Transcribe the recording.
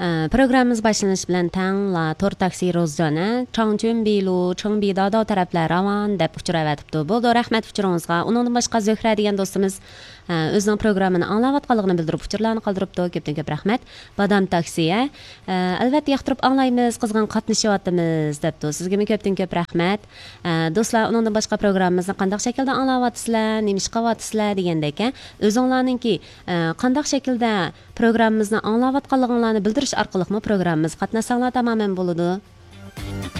Programmamız başlanış bilan tangla tor taksi Rozjana, Changchun Bilu, Chengbi Dado taraflar ravan deb uchravatibdi. Bo'ldi, rahmat uchuringizga. Undan boshqa Zuhra degan do'stimiz o'zining programmani anglayotganligini bildirib uchurlarni qoldiribdi. Ko'pdan ko'p rahmat. Badam taksiya. Albatta yoqtirib anglaymiz, qizg'in qatnashyapmiz debdi. Sizga ko'pdan ko'p rahmat. Do'stlar, undan boshqa programmamizni qanday shaklda anglayapsizlar, nima ish qilyapsizlar degandek, o'zinglarningki qanday shaklda programmamizni anglayotganliginglarni bildirish orqali programmamiz qatnashsanglar tamoman bo'ladi.